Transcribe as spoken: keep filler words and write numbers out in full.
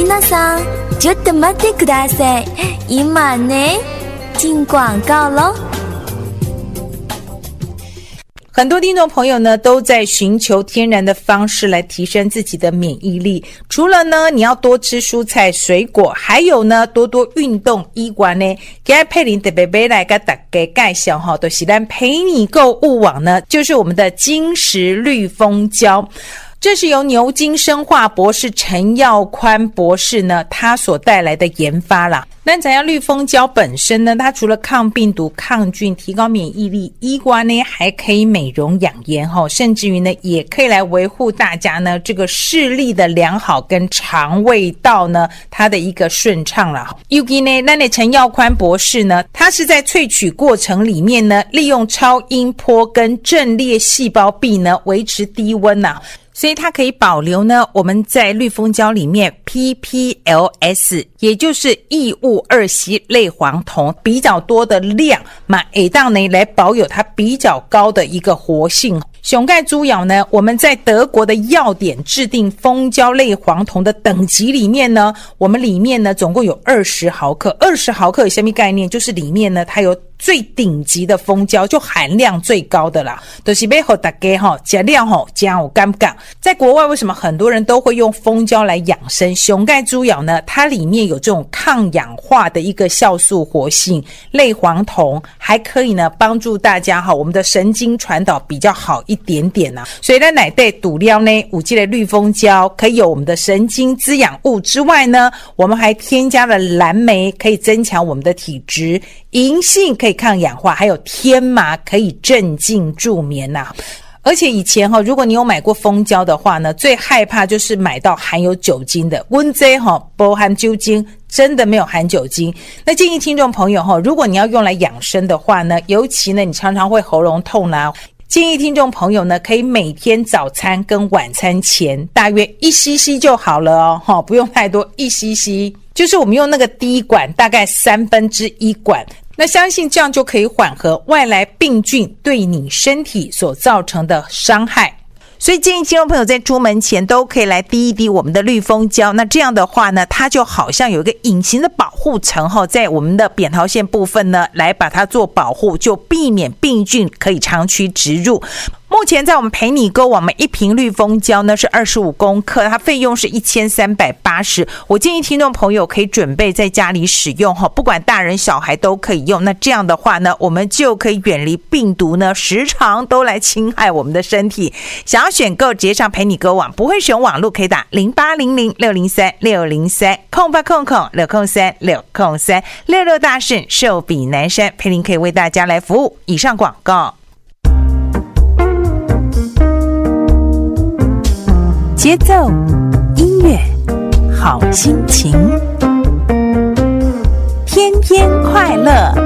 皆さんちょっと待ってください。今ね，进广告咯。 很多听众朋友呢都在寻求天然的方式来提升自己的免疫力，除了呢你要多吃蔬菜水果，还有呢多多运动。以外呢今天佩玲特别要来跟大家介绍哈，就是咱陪你购物网呢，就是我们的金石绿蜂胶。这是由牛津生化博士陈耀宽博士呢他所带来的研发啦。那咱要绿蜂胶本身呢，它除了抗病毒抗菌提高免疫力以外呢，还可以美容养颜齁，甚至于呢也可以来维护大家呢这个视力的良好跟肠胃道呢它的一个顺畅啦。尤其呢咱的陈耀宽博士呢，他是在萃取过程里面呢利用超音波跟阵列细胞壁呢维持低温啊，所以它可以保留呢我们在绿蜂胶里面 P P L S 也就是异物二烯类黄酮比较多的量嘛，可以让呢来保有它比较高的一个活性。熊盖猪咬呢，我们在德国的药典制定蜂胶类黄酮的等级里面呢，我们里面呢总共有二十毫克。二十毫克有什么概念？就是里面呢它有最顶级的蜂胶，就含量最高的啦，就是要给大家齁吃了齁真有感觉。在国外为什么很多人都会用蜂胶来养生？熊盖猪咬呢，它里面有这种抗氧化的一个酵素活性，类黄酮还可以呢帮助大家齁我们的神经传导比较好一点点啊。所以在奶袋堵料呢，有这个绿蜂胶可以有我们的神经滋养物之外呢，我们还添加了蓝莓，可以增强我们的体质，银杏可以抗氧化，还有天麻可以镇静助眠啊。而且以前齁如果你有买过蜂胶的话呢，最害怕就是买到含有酒精的。我们这齁不含酒精，真的没有含酒精。那建议听众朋友齁，如果你要用来养生的话呢，尤其呢你常常会喉咙痛啦，建议听众朋友呢可以每天早餐跟晚餐前大约一 C C 就好了哦，齁不用太多，一 C C 就是我们用那个滴管大概三分之一管，那相信这样就可以缓和外来病菌对你身体所造成的伤害。所以建议听众朋友在出门前都可以来滴一滴我们的绿蜂胶，那这样的话呢，它就好像有一个隐形的保护层齁，在我们的扁桃腺部分呢来把它做保护，就避免病菌可以长驱直入。目前在我们陪你购我们一瓶绿蜂胶呢是二十五公克，它费用是一千三百八十。我建议听众朋友可以准备在家里使用齁，不管大人小孩都可以用。那这样的话呢，我们就可以远离病毒呢时常都来侵害我们的身体。想要选购直接上陪你购网，不会使用网络可以打零八零零六零三六零三空八空空六空三六空三六六大顺寿比南山，陪您可以为大家来服务。以上广告。节奏、音乐、好心情，天天快乐。